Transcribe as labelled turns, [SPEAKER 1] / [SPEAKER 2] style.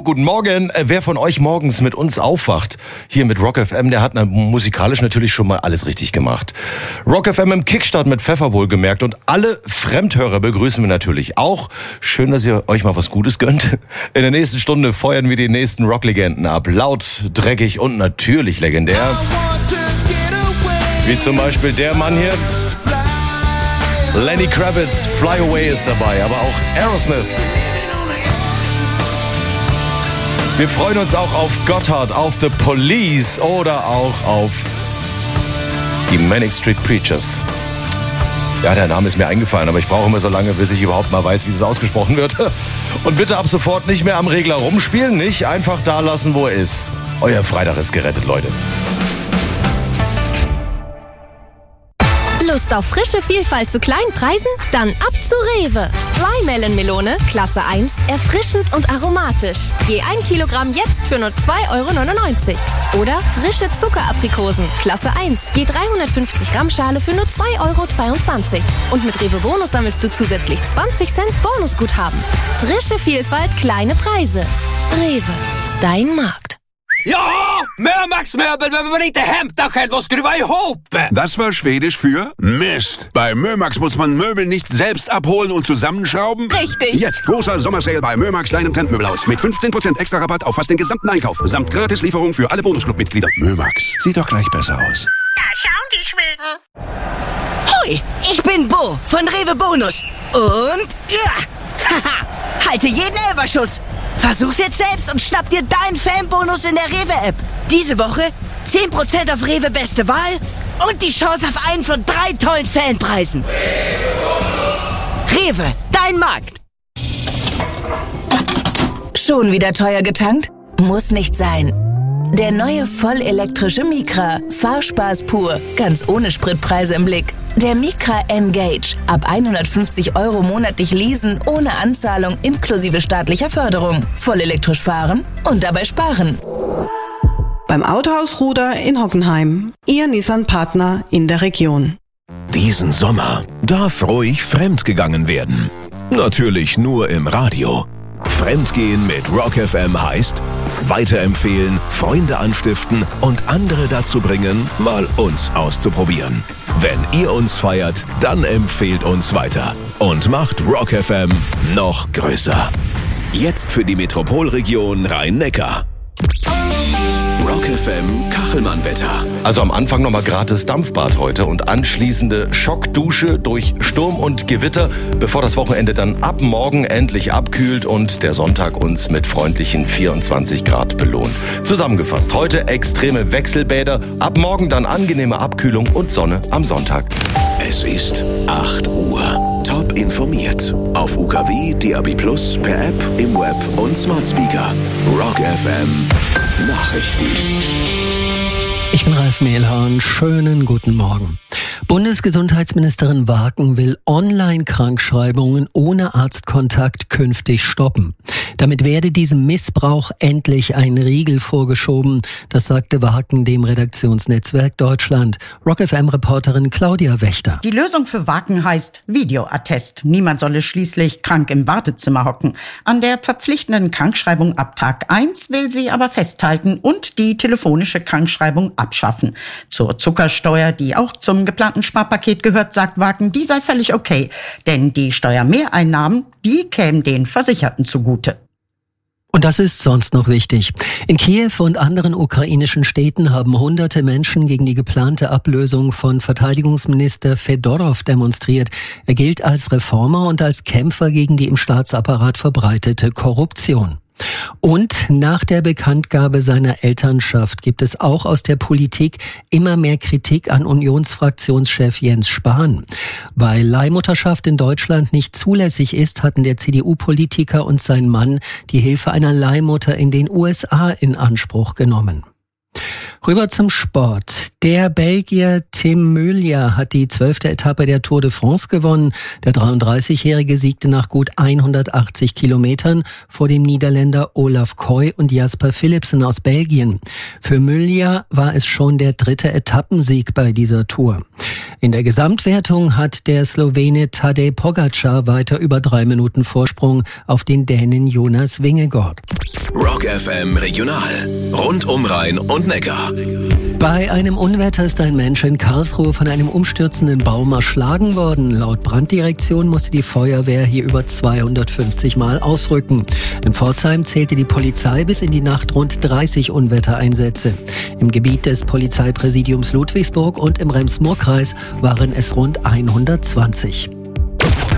[SPEAKER 1] guten Morgen. Wer von euch morgens mit uns aufwacht, hier mit Rock FM, der hat musikalisch natürlich schon mal alles richtig gemacht. Rock FM im Kickstart mit Pfeffer wohlgemerkt und alle Fremdhörer begrüßen wir natürlich auch. Schön, dass ihr euch mal was Gutes gönnt. In der nächsten Stunde feuern wir die nächsten Rocklegenden ab. Laut, dreckig und natürlich legendär. Wie zum Beispiel der Mann hier. Lenny Kravitz, Fly Away ist dabei, aber auch Aerosmith. Wir freuen uns auch auf Gotthard, auf The Police oder auch auf die Manic Street Preachers. Ja, der Name ist mir eingefallen, aber ich brauche immer so lange, bis ich überhaupt mal weiß, wie es ausgesprochen wird. Und bitte ab sofort nicht mehr am Regler rumspielen, nicht einfach da lassen, wo er ist. Euer Freitag ist gerettet, Leute.
[SPEAKER 2] Lust auf frische Vielfalt zu kleinen Preisen? Dann ab zu Rewe. Fly-Melon-Melone, Klasse 1, erfrischend und aromatisch. Je 1 Kilogramm jetzt für nur 2,99 €. Oder frische Zuckeraprikosen, Klasse 1, je 350 Gramm Schale für nur 2,22 €. Und mit Rewe Bonus sammelst du zusätzlich 20 Cent Bonusguthaben. Frische Vielfalt, kleine Preise. Rewe, dein Markt.
[SPEAKER 3] Ja, Mömax-Möbel, wenn man inte hämta själv och skruva ihop.
[SPEAKER 4] Das war Schwedisch für Mist. Bei Mömax muss man Möbel nicht selbst abholen und zusammenschrauben.
[SPEAKER 2] Richtig.
[SPEAKER 4] Jetzt großer Sommersale bei Mömax, deinem Trendmöbelhaus. Mit 15% extra Rabatt auf fast den gesamten Einkauf. Samt Gratislieferung für alle Bonusclub-Mitglieder. Mömax, sieht doch gleich besser aus.
[SPEAKER 5] Da schauen die Schweden. Hoi, ich bin Bo von Rewe Bonus. Und, ja, haha, halte jeden Elberschuss. Versuch's jetzt selbst und schnapp dir deinen Fanbonus in der Rewe-App. Diese Woche 10% auf Rewe Beste Wahl und die Chance auf einen von 3 tollen Fanpreisen. Rewe, dein Markt.
[SPEAKER 6] Schon wieder teuer getankt? Muss nicht sein. Der neue vollelektrische Micra. Fahrspaß pur. Ganz ohne Spritpreise im Blick. Der Micra N-Gage. Ab 150 € monatlich leasen, ohne Anzahlung, inklusive staatlicher Förderung. Voll elektrisch fahren und dabei sparen.
[SPEAKER 7] Beim Autohaus Ruder in Hockenheim. Ihr Nissan-Partner in der Region.
[SPEAKER 8] Diesen Sommer darf ruhig fremdgegangen werden. Natürlich nur im Radio. Fremdgehen mit Rock FM heißt weiterempfehlen, Freunde anstiften und andere dazu bringen, mal uns auszuprobieren. Wenn ihr uns feiert, dann empfehlt uns weiter und macht Rock FM noch größer. Jetzt für die Metropolregion Rhein-Neckar. Rock FM Kachelmann-Wetter.
[SPEAKER 1] Also am Anfang nochmal gratis Dampfbad heute und anschließende Schockdusche durch Sturm und Gewitter, bevor das Wochenende dann ab morgen endlich abkühlt und der Sonntag uns mit freundlichen 24 Grad belohnt. Zusammengefasst, heute extreme Wechselbäder, ab morgen dann angenehme Abkühlung und Sonne am Sonntag.
[SPEAKER 8] Es ist 8 Uhr. Top informiert. Auf UKW, DAB+, per App, im Web und Smart Speaker. Rock FM Nachrichten.
[SPEAKER 9] Ich bin Ralf Mehlhorn. Schönen guten Morgen. Bundesgesundheitsministerin Waken will Online-Krankschreibungen ohne Arztkontakt künftig stoppen. Damit werde diesem Missbrauch endlich ein Riegel vorgeschoben. Das sagte Waken dem Redaktionsnetzwerk Deutschland. Rock FM-Reporterin Claudia Wächter.
[SPEAKER 10] Die Lösung für Waken heißt Videoattest. Niemand solle schließlich krank im Wartezimmer hocken. An der verpflichtenden Krankschreibung ab Tag 1 will sie aber festhalten und die telefonische Krankschreibung abschaffen. Zur Zuckersteuer, die auch zum geplanten Sparpaket gehört, sagt Waken, die sei völlig okay. Denn die Steuermehreinnahmen, die kämen den Versicherten zugute.
[SPEAKER 9] Und das ist sonst noch wichtig. In Kiew und anderen ukrainischen Städten haben hunderte Menschen gegen die geplante Ablösung von Verteidigungsminister Fedorov demonstriert. Er gilt als Reformer und als Kämpfer gegen die im Staatsapparat verbreitete Korruption. Und nach der Bekanntgabe seiner Elternschaft gibt es auch aus der Politik immer mehr Kritik an Unionsfraktionschef Jens Spahn. Weil Leihmutterschaft in Deutschland nicht zulässig ist, hatten der CDU-Politiker und sein Mann die Hilfe einer Leihmutter in den USA in Anspruch genommen. Rüber zum Sport. Der Belgier Tim Müller hat die 12. Etappe der Tour de France gewonnen. Der 33-Jährige siegte nach gut 180 Kilometern vor dem Niederländer Olaf Koy und Jasper Philipsen aus Belgien. Für Müller war es schon der 3. Etappensieg bei dieser Tour. In der Gesamtwertung hat der Slowene Tadej Pogačar weiter über 3 Minuten Vorsprung auf den Dänen Jonas Vingegaard.
[SPEAKER 8] Rock FM Regional. Rund um Rhein und Neckar.
[SPEAKER 9] Bei einem Unwetter ist ein Mensch in Karlsruhe von einem umstürzenden Baum erschlagen worden. Laut Branddirektion musste die Feuerwehr hier über 250 Mal ausrücken. In Pforzheim zählte die Polizei bis in die Nacht rund 30 Unwettereinsätze. Im Gebiet des Polizeipräsidiums Ludwigsburg und im Rems-Murr-Kreis waren es rund 120.